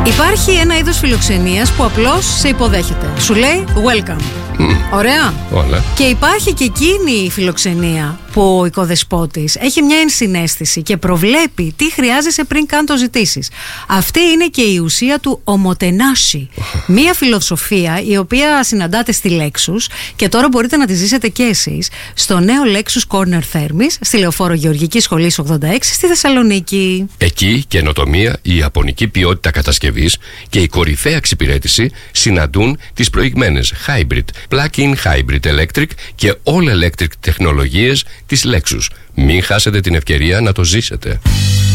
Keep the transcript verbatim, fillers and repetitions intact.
Υπάρχει ένα είδος φιλοξενίας που απλώς σε υποδέχεται. Σου λέει welcome. Mm. Ωραία. Όλα. Και υπάρχει και εκείνη η φιλοξενία που ο οικοδεσπότης έχει μια ενσυναίσθηση και προβλέπει τι χρειάζεσαι πριν καν το ζητήσεις. Αυτή είναι και η ουσία του ομοτενάσι. Μια φιλοσοφία η οποία συναντάτε στη Lexus και τώρα μπορείτε να τη ζήσετε και εσείς στο νέο Lexus Corner Thermis στη Λεωφόρο Γεωργικής Σχολής ογδόντα έξι στη Θεσσαλονίκη. Εκεί καινοτομία, η ιαπωνική ποιότητα κατασκευής και η κορυφαία εξυπηρέτηση συναντούν τις προηγμένες hybrid, plug-in hybrid electric και all electric τεχνολογίες της Lexus. Μην χάσετε την ευκαιρία να το ζήσετε.